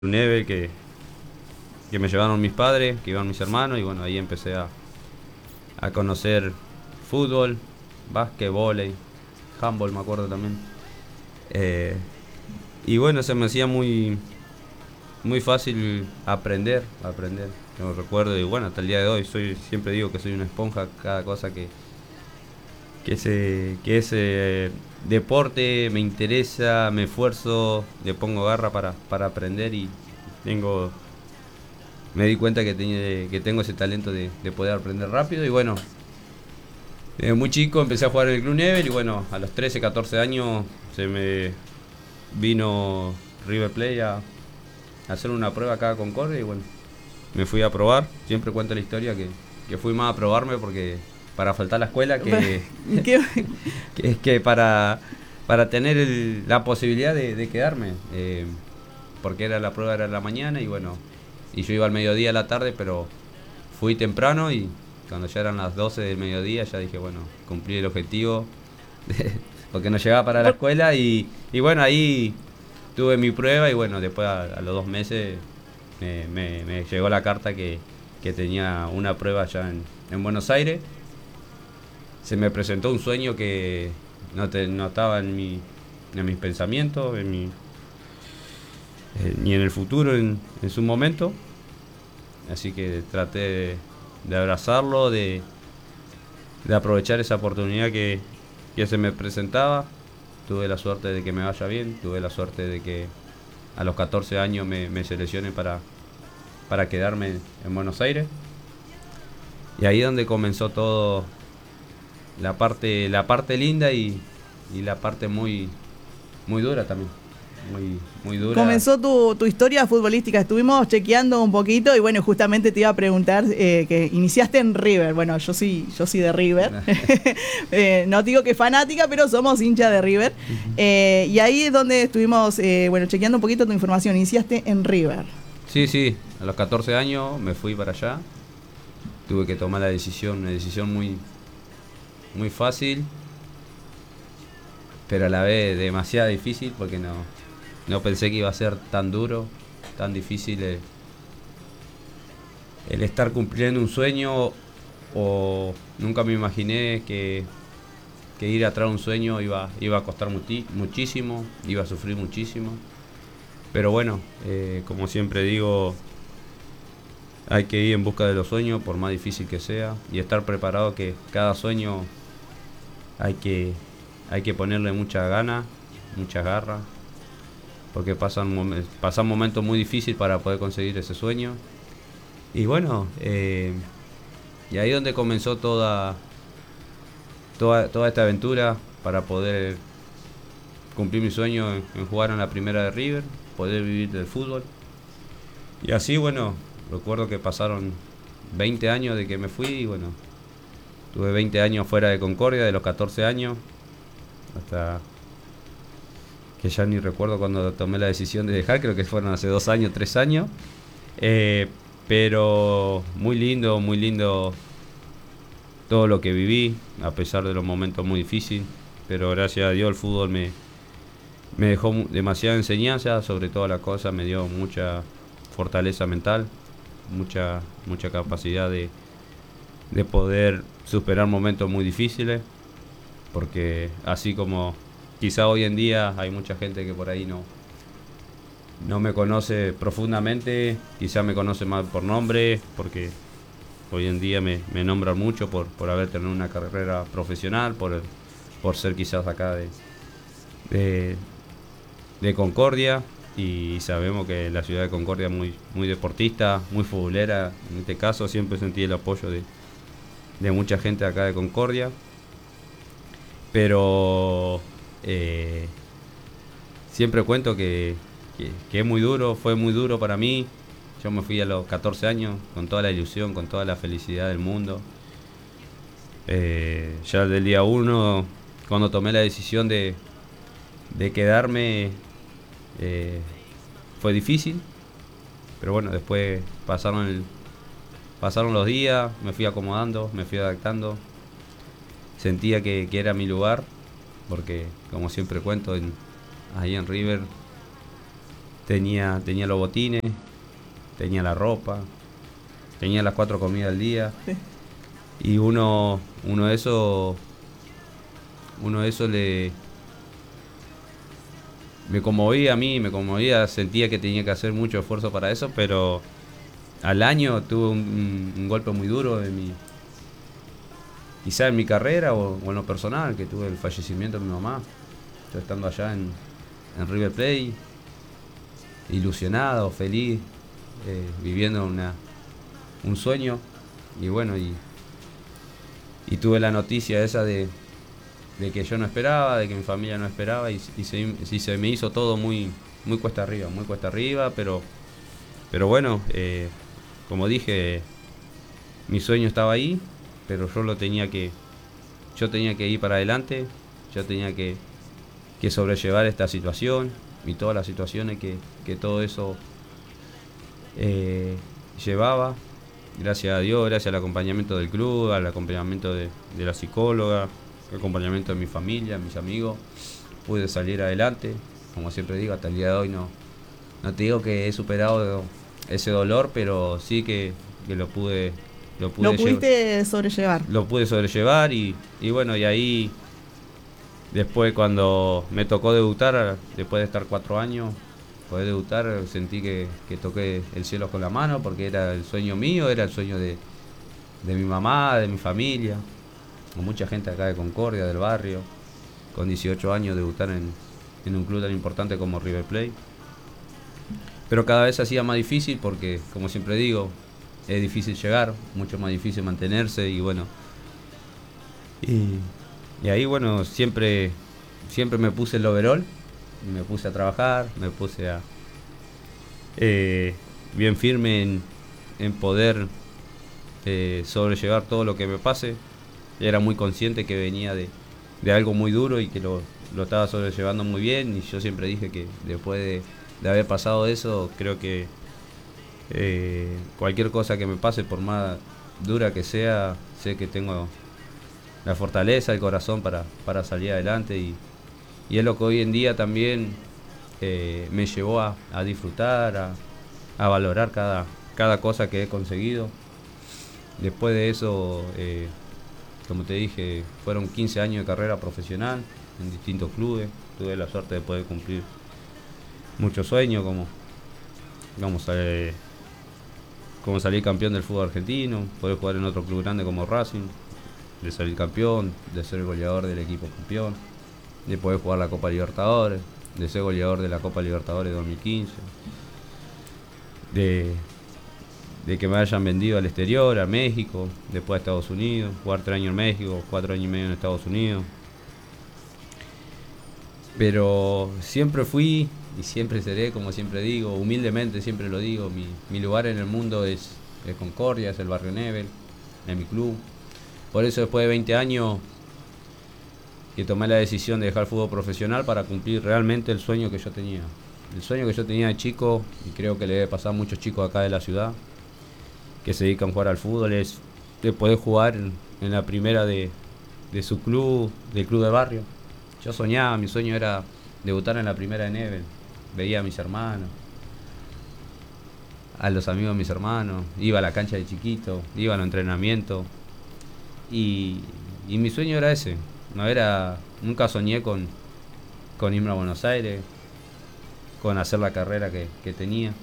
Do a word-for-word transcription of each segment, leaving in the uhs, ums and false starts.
Neve que, que me llevaron mis padres, que iban mis hermanos, y bueno, ahí empecé a, a conocer fútbol, básquet, vóley, handball me acuerdo también. Eh, y bueno, se me hacía muy, muy fácil aprender, aprender. Yo recuerdo, y bueno, hasta el día de hoy soy, siempre digo que soy una esponja, cada cosa que, que ese, que ese deporte me interesa, me esfuerzo, le pongo garra para, para aprender y tengo me di cuenta que, tenía, que tengo ese talento de, de poder aprender rápido y bueno, desde muy chico empecé a jugar en el Club Nevel y bueno, a los trece, catorce años se me vino River Plate a, a hacer una prueba acá a Concordia y bueno, me fui a probar, siempre cuento la historia que, que fui más a probarme porque para faltar a la escuela que, ¿Qué? que, que para, para tener el, la posibilidad de, de quedarme, eh, porque era la prueba era en la mañana y bueno, y yo iba al mediodía a la tarde, pero fui temprano y cuando ya eran las doce del mediodía ya dije, bueno, cumplí el objetivo, porque no llegaba para la Por- escuela y, y bueno, ahí tuve mi prueba y bueno, después a, a los dos meses me, me- me llegó la carta que, que tenía una prueba allá en, en Buenos Aires. Se me presentó un sueño que no, te, no estaba en, mi, en mis pensamientos, en mi, eh, ni en el futuro en, en su momento. Así que traté de, de abrazarlo, de, de aprovechar esa oportunidad que, que se me presentaba. Tuve la suerte de que me vaya bien, tuve la suerte de que a los catorce años me, me seleccionen para, para quedarme en Buenos Aires. Y ahí es donde comenzó todo, la parte, la parte linda y, y la parte muy, muy dura también. Muy, muy dura. Comenzó tu, tu historia futbolística. Estuvimos chequeando un poquito y bueno, justamente te iba a preguntar eh, que iniciaste en River. Bueno, yo sí, yo sí de River. Eh, no digo que fanática, pero somos hinchas de River. Eh, y ahí es donde estuvimos, eh, bueno, chequeando un poquito tu información. Iniciaste en River. Sí, sí, a los catorce años me fui para allá. Tuve que tomar la decisión, una decisión muy, muy fácil, pero a la vez demasiado difícil porque no, no pensé que iba a ser tan duro, tan difícil el, el estar cumpliendo un sueño o nunca me imaginé que, que ir atrás de un sueño iba, iba a costar muti- muchísimo, iba a sufrir muchísimo. Pero bueno, eh, como siempre digo, hay que ir en busca de los sueños, por más difícil que sea, y estar preparado que cada sueño hay que, hay que ponerle mucha gana, mucha garra, porque pasan, momen- pasan momentos muy difíciles para poder conseguir ese sueño. Y bueno, eh, y ahí es donde comenzó toda, toda, toda esta aventura para poder cumplir mi sueño en, en jugar en la primera de River, poder vivir del fútbol. Y así, bueno, recuerdo que pasaron veinte años de que me fui y bueno, tuve veinte años fuera de Concordia, de los catorce años hasta que ya ni recuerdo cuando tomé la decisión de dejar, creo que fueron hace dos años, tres años. Eh, pero muy lindo, muy lindo todo lo que viví, a pesar de los momentos muy difíciles. Pero gracias a Dios el fútbol me, me dejó mu- demasiada enseñanza, sobre todas las cosas, me dio mucha fortaleza mental, mucha, mucha capacidad de, de poder superar momentos muy difíciles, porque así como quizá hoy en día hay mucha gente que por ahí no, no me conoce profundamente, quizá me conoce más por nombre, porque hoy en día me, me nombran mucho por, por haber tenido una carrera profesional, por, por ser quizás acá de, de, de Concordia, y sabemos que la ciudad de Concordia es muy, muy deportista, muy futbolera, en este caso siempre sentí el apoyo de, de mucha gente acá de Concordia, pero eh, siempre cuento que, que, que es muy duro, fue muy duro para mí. Yo me fui a los catorce años con toda la ilusión, con toda la felicidad del mundo. Eh, ya del día uno, cuando tomé la decisión de, de quedarme, eh, fue difícil, pero bueno, después pasaron, el, pasaron los días, me fui acomodando, me fui adaptando. Sentía que, que era mi lugar, porque como siempre cuento, en, ahí en River tenía, tenía los botines, tenía la ropa, tenía las cuatro comidas al día. Sí. Y uno, uno de esos, uno de esos le... Me conmovía a mí, me conmovía, sentía que tenía que hacer mucho esfuerzo para eso, pero al año tuve un, un, un golpe muy duro en mi, quizá en mi carrera o, o en lo personal, que tuve el fallecimiento de mi mamá. Yo estando allá en, en River Plate, ilusionado, feliz, eh, viviendo una, un sueño, y bueno, y, y tuve la noticia esa de, de que yo no esperaba, de que mi familia no esperaba, y, y, se, y se me hizo todo muy, muy cuesta arriba, muy cuesta arriba, pero, pero bueno, eh, como dije, mi sueño estaba ahí, pero yo lo tenía que, yo tenía que ir para adelante, yo tenía que, que sobrellevar esta situación y todas las situaciones que, que todo eso eh, llevaba. Gracias a Dios, gracias al acompañamiento del club, al acompañamiento de, de la psicóloga, al acompañamiento de mi familia, mis amigos, pude salir adelante. Como siempre digo, hasta el día de hoy no, no te digo que he superado ese dolor, pero sí que, que lo pude Lo, pude lo pudiste sobrellevar. Lo pude sobrellevar y, y bueno, y ahí después cuando me tocó debutar, después de estar cuatro años, poder debutar, sentí que, que toqué el cielo con la mano porque era el sueño mío, era el sueño de, de mi mamá, de mi familia, con mucha gente acá de Concordia, del barrio, con dieciocho años debutar en, en un club tan importante como River Plate. Pero cada vez se hacía más difícil porque, como siempre digo, es difícil llegar, mucho más difícil mantenerse y bueno. Y, y ahí bueno, siempre, siempre me puse el overall, me puse a trabajar, me puse a eh, bien firme en, en poder eh, sobrellevar todo lo que me pase. Era muy consciente que venía de, de algo muy duro y que lo, lo estaba sobrellevando muy bien, y yo siempre dije que después de, de haber pasado eso, creo que Eh, cualquier cosa que me pase, por más dura que sea, sé que tengo la fortaleza, el corazón para, para salir adelante, y, y es lo que hoy en día también eh, me llevó a, a disfrutar, a, a valorar cada, cada cosa que he conseguido. Después de eso, eh, como te dije, fueron quince años de carrera profesional en distintos clubes. Tuve la suerte de poder cumplir muchos sueños, como vamos a ver, como salir campeón del fútbol argentino, poder jugar en otro club grande como Racing, de salir campeón, de ser goleador del equipo campeón, de poder jugar la Copa Libertadores, de ser goleador de la Copa Libertadores dos mil quince, de, de que me hayan vendido al exterior, a México, después a Estados Unidos, jugar tres años en México, cuatro años y medio en Estados Unidos. Pero siempre fui y siempre seré, como siempre digo, humildemente siempre lo digo, mi, mi lugar en el mundo es, es Concordia, es el barrio Nebel, es mi club. Por eso después de veinte años que tomé la decisión de dejar el fútbol profesional para cumplir realmente el sueño que yo tenía. El sueño que yo tenía de chico, y creo que le debe pasar a muchos chicos acá de la ciudad que se dedican a jugar al fútbol, es de poder jugar en, en la primera de, de su club, del club de barrio. Yo soñaba, mi sueño era debutar en la primera de Nebel. Veía a mis hermanos, a los amigos de mis hermanos, iba a la cancha de chiquito, iba a los entrenamientos, y, y mi sueño era ese. No era, nunca soñé con, con irme a Buenos Aires, con hacer la carrera que, que tenía,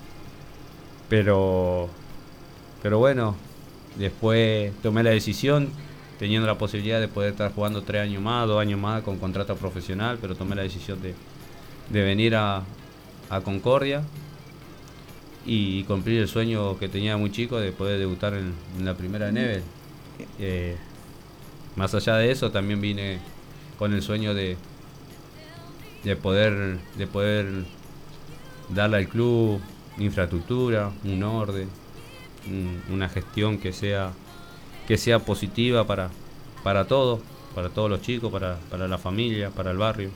pero, pero bueno, después tomé la decisión, teniendo la posibilidad de poder estar jugando tres años más, dos años más con contrato profesional, pero tomé la decisión de, de venir a, a Concordia y cumplir el sueño que tenía muy chico de poder debutar en, en la primera de Nebel. Eh, más allá de eso, también vine con el sueño de, de poder de poder darle al club infraestructura, un orden, un, una gestión que sea que sea positiva para, para todos, para todos los chicos, para, para la familia, para el barrio.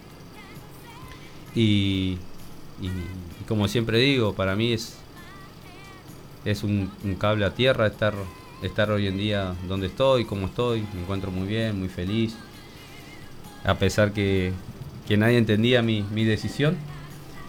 Y, y, y como siempre digo, para mí es, es un, un cable a tierra estar, estar hoy en día donde estoy, como estoy. Me encuentro muy bien, muy feliz, a pesar que, que nadie entendía mi, mi decisión.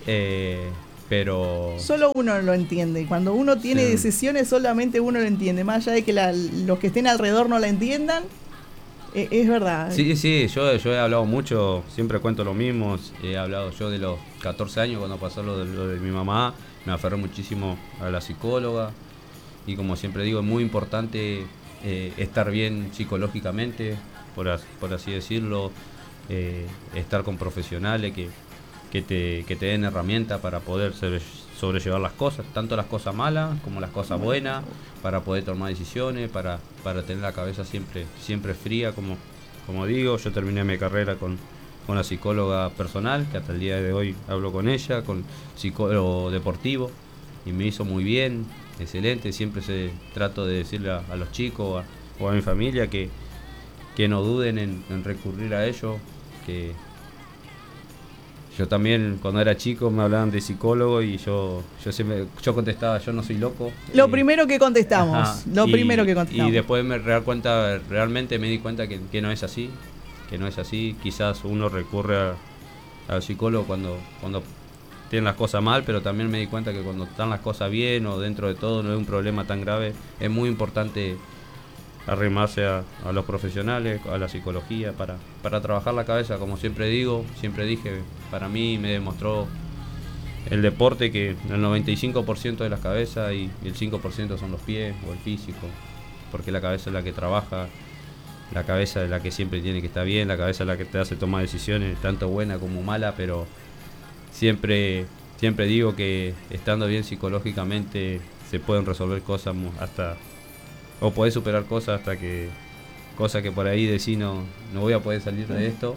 eh, pero... Solo uno lo entiende. Cuando uno tiene sí. decisiones, solamente uno lo entiende. Más allá de que la, los que estén alrededor no la entiendan, eh, es verdad. Sí, sí, yo, yo he hablado mucho, siempre cuento lo mismo. He hablado yo de los catorce años, cuando pasó lo de, lo de mi mamá. Me aferré muchísimo a la psicóloga. Y como siempre digo, es muy importante eh, estar bien psicológicamente, por, as, por así decirlo. Eh, estar con profesionales que, que, te, que te den herramientas para poder sobre, sobrellevar las cosas, tanto las cosas malas como las cosas buenas, para poder tomar decisiones, para, para tener la cabeza siempre, siempre fría, como, como digo. Yo terminé mi carrera con, con la psicóloga personal, que hasta el día de hoy hablo con ella, con psicólogo deportivo, y me hizo muy bien, excelente. Siempre se trato de decirle a, a los chicos a, o a mi familia que, que no duden en, en recurrir a ellos, que yo también cuando era chico me hablaban de psicólogo y yo yo siempre yo contestaba, yo no soy loco. Lo y, primero que contestamos, ajá, lo y, primero que contestamos. Y después me dar cuenta, realmente me di cuenta que, que no es así, que no es así. Quizás uno recurre a, al psicólogo cuando cuando tienen las cosas mal, pero también me di cuenta que cuando están las cosas bien o dentro de todo no es un problema tan grave. Es muy importante arrimarse a, a los profesionales, a la psicología, para, para trabajar la cabeza, como siempre digo, siempre dije, para mí me demostró el deporte que el noventa y cinco por ciento de las cabezas y el cinco por ciento son los pies o el físico, porque la cabeza es la que trabaja, la cabeza es la que siempre tiene que estar bien, la cabeza es la que te hace tomar decisiones, tanto buena como mala, pero siempre, siempre digo que estando bien psicológicamente se pueden resolver cosas hasta... o podés superar cosas hasta que cosas que por ahí decís no, no voy a poder salir de esto.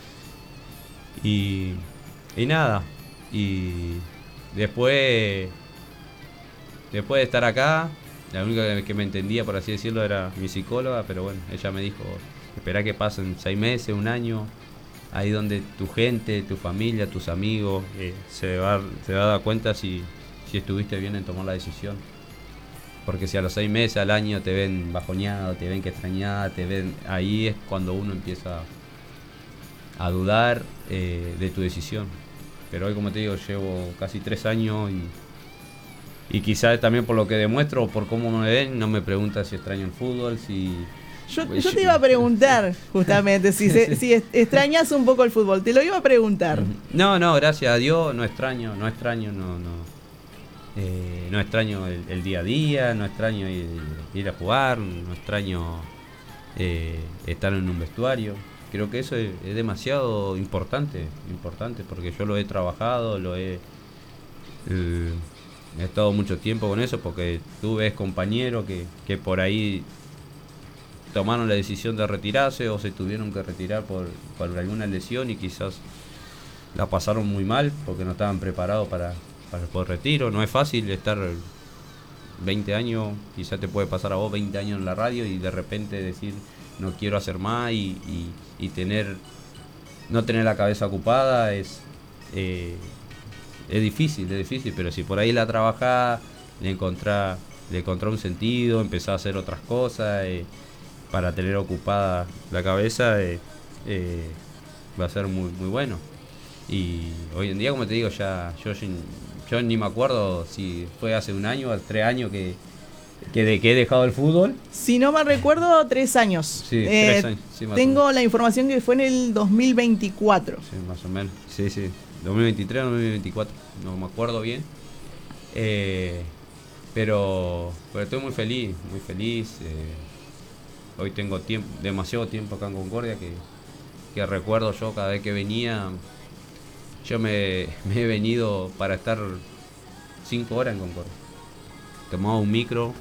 Y, y nada. Y después después de estar acá, la única que me entendía, por así decirlo, era mi psicóloga, pero bueno, ella me dijo, esperá que pasen seis meses, un año, ahí donde tu gente, tu familia, tus amigos eh, se va, se va a dar cuenta si, si estuviste bien en tomar la decisión. Porque si a los seis meses, al año te ven bajoneado, te ven que extrañada, te ven, ahí es cuando uno empieza a dudar eh, de tu decisión. Pero hoy, como te digo, llevo casi tres años y, y quizás también por lo que demuestro, por cómo me ven, no me preguntan si extraño el fútbol, si... Yo, yo te iba a preguntar, justamente, si, se, si extrañas un poco el fútbol, te lo iba a preguntar. No, no, gracias a Dios, no extraño, no extraño, no, no. Eh, no extraño el, el día a día, no extraño ir, ir a jugar, no extraño eh, estar en un vestuario. Creo que eso es, es demasiado importante, importante porque yo lo he trabajado, lo he, eh, he estado mucho tiempo con eso, porque tú ves compañeros que, que por ahí tomaron la decisión de retirarse o se tuvieron que retirar por, por alguna lesión y quizás la pasaron muy mal porque no estaban preparados para para el retiro. No es fácil estar veinte años, quizás te puede pasar a vos veinte años en la radio y de repente decir no quiero hacer más y, y, y tener no tener la cabeza ocupada es eh, es difícil, es difícil, pero si por ahí la trabajás, le encontrás, le encontrás un sentido, empezás a hacer otras cosas eh, para tener ocupada la cabeza, eh, eh, va a ser muy, muy bueno. Y hoy en día, como te digo, ya yo, yo ni me acuerdo si fue hace un año o tres años que, que, de, que he dejado el fútbol. Si no me recuerdo, tres años. Sí, eh, tres años. Sí, tengo la información que fue en el dos mil veinticuatro. Sí, más o menos. Sí, sí. dos mil veintitrés o dos mil veinticuatro. No me acuerdo bien. Eh, pero, pero estoy muy feliz, muy feliz. Eh, hoy tengo tiempo, demasiado tiempo acá en Concordia que, que recuerdo yo cada vez que venía. Yo me, me he venido para estar cinco horas en Concordia. Tomaba un micro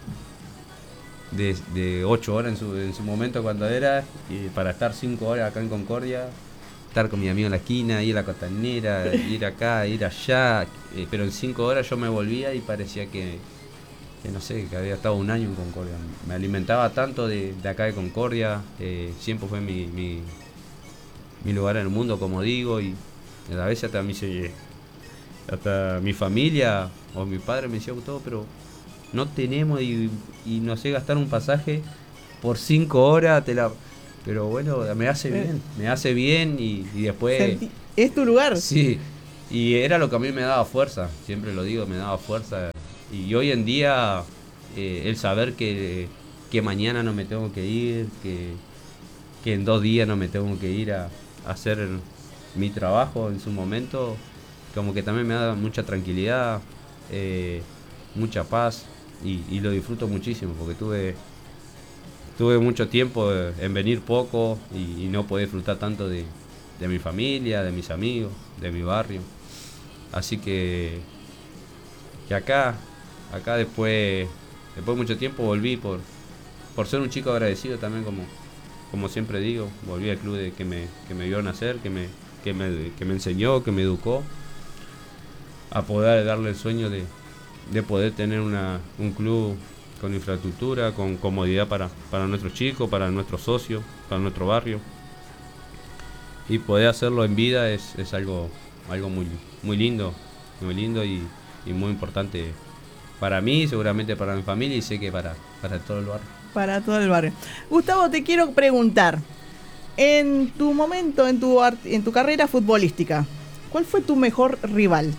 de, de ocho horas en su, en su momento cuando era, y para estar cinco horas acá en Concordia, estar con mi amigo en la esquina, ir a la Costanera, ir acá, ir allá. Eh, pero en cinco horas yo me volvía y parecía que, que, no sé, que había estado un año en Concordia. Me alimentaba tanto de, de acá de Concordia, eh, siempre fue mi, mi, mi lugar en el mundo, como digo, y a veces hasta mi, hasta mi familia o mi padre me decía todo, pero no tenemos y, y no sé gastar un pasaje por cinco horas, te la, pero bueno, me hace bien, me hace bien y, y después... Sentí, ¿es tu lugar? Sí, y era lo que a mí me daba fuerza, siempre lo digo, me daba fuerza. Y hoy en día, eh, el saber que, que mañana no me tengo que ir, que, que en dos días no me tengo que ir a, a hacer mi trabajo en su momento, como que también me da mucha tranquilidad, eh, mucha paz, y, y lo disfruto muchísimo, porque tuve, tuve mucho tiempo en venir poco y, y no poder disfrutar tanto de, de mi familia, de mis amigos, de mi barrio. Así que, que acá, acá después, después de mucho tiempo volví por, por ser un chico agradecido también, como, como siempre digo, volví al club de que me, que me vio nacer, que me, que me, que me enseñó, que me educó, a poder darle el sueño de, de poder tener una, un club con infraestructura, con comodidad para, para nuestros chicos, para nuestros socios, para nuestro barrio. Y poder hacerlo en vida es, es algo, algo muy, muy lindo, muy lindo y, y muy importante para mí, seguramente para mi familia y sé que para, para todo el barrio. Para todo el barrio. Gustavo, te quiero preguntar, en tu momento, en tu, en tu carrera futbolística, ¿cuál fue tu mejor rival?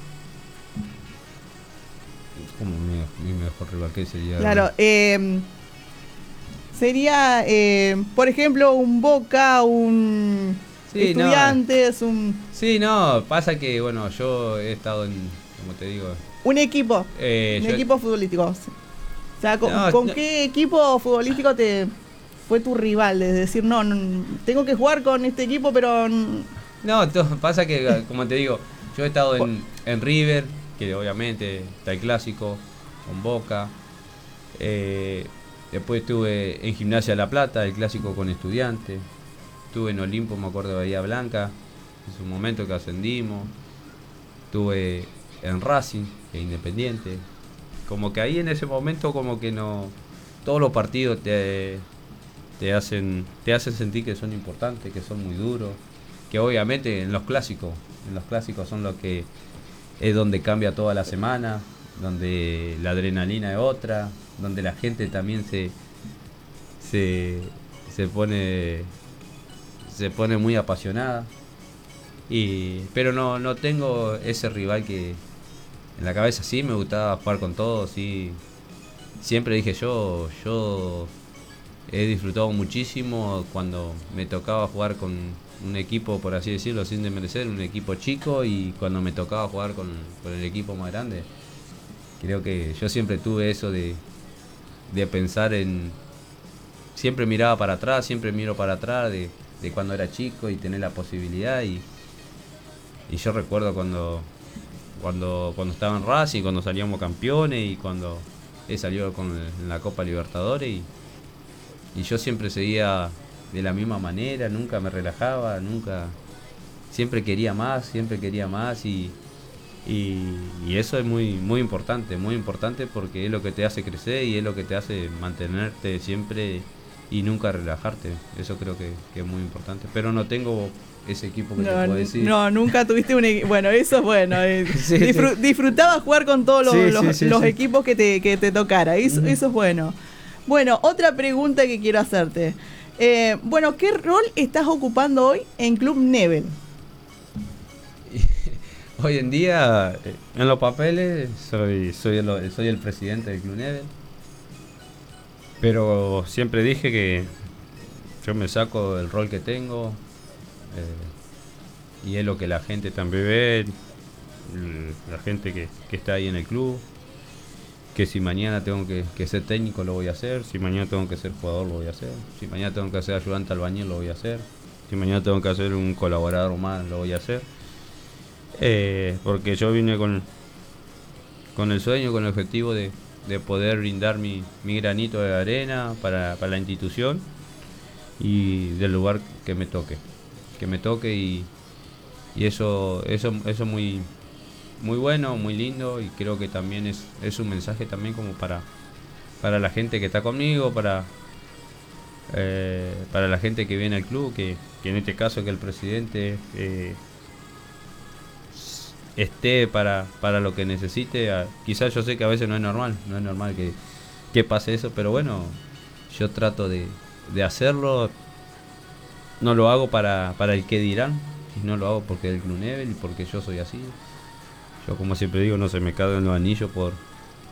Como mi, mi mejor rival, ¿qué sería? Claro, eh, sería, eh, por ejemplo, un Boca, un sí, Estudiantes, no, un... Sí, no, pasa que, bueno, yo he estado en, como te digo... Un equipo, eh, un yo, equipo futbolístico. O sea, ¿con, no, ¿con no, qué equipo futbolístico te fue tu rival? Es decir, no, no tengo que jugar con este equipo, pero... No, to, pasa que, como te digo, yo he estado en, en River, que obviamente está el clásico, con Boca. Eh, después estuve en Gimnasia La Plata, el clásico con Estudiantes. Estuve en Olimpo, me acuerdo, de Bahía Blanca, en su momento que ascendimos. Estuve en Racing, que es Independiente. Como que ahí en ese momento como que no... Todos los partidos te, te, hacen, te hacen sentir que son importantes, que son muy duros. Que obviamente en los clásicos, en los clásicos son los que es donde cambia toda la semana, donde la adrenalina es otra, donde la gente también se se, se pone se pone muy apasionada. Y pero no no tengo ese rival que en la cabeza. Sí me gustaba jugar con todos, sí. Siempre dije yo yo he disfrutado muchísimo cuando me tocaba jugar con un equipo, por así decirlo, sin desmerecer, un equipo chico, y cuando me tocaba jugar con, con el equipo más grande. Creo que yo siempre tuve eso de, de pensar en... Siempre miraba para atrás, siempre miro para atrás de, de cuando era chico y tener la posibilidad. Y, y yo recuerdo cuando, cuando, cuando estaba en Racing, cuando salíamos campeones y cuando he salido con en la Copa Libertadores. Y, y yo siempre seguía de la misma manera, nunca me relajaba, nunca, siempre quería más, siempre quería más y, y, y eso es muy, muy importante, muy importante porque es lo que te hace crecer y es lo que te hace mantenerte siempre y nunca relajarte. Eso creo que, que es muy importante, pero no tengo ese equipo que no, te puedo decir. No, nunca tuviste un equipo. Bueno, eso es bueno. Eh. Sí, Disfr- sí. Disfrutabas jugar con todos los, Sí, los, sí, sí, los sí. equipos que te, que te tocara. Eso, uh-huh. Eso es bueno. Bueno, otra pregunta que quiero hacerte. Eh, bueno, ¿qué rol estás ocupando hoy en Club Nebel? Hoy en día, en los papeles, soy, soy, el, soy el presidente del Club Nebel. Pero siempre dije que yo me saco el rol que tengo. Eh, y es lo que la gente también ve. La gente que, que está ahí en el club. Que si mañana tengo que, que ser técnico lo voy a hacer, si mañana tengo que ser jugador lo voy a hacer, si mañana tengo que ser ayudante albañil lo voy a hacer, si mañana tengo que hacer un colaborador más lo voy a hacer. Eh, porque yo vine con, con el sueño, con el objetivo de, de poder brindar mi, mi granito de arena para, para la institución y del lugar que me toque, que me toque y, y eso, eso, eso muy... muy bueno, muy lindo, y creo que también es, es un mensaje también como para, para la gente que está conmigo, para, eh, para la gente que viene al club, que, que en este caso que el presidente eh, esté para, para lo que necesite. Quizás yo sé que a veces no es normal, no es normal que, que pase eso, pero bueno, yo trato de, de hacerlo. No lo hago para, para el que dirán, no lo hago porque es el Club Nebel y porque yo soy así. yo como siempre digo, no se me caen los anillos por,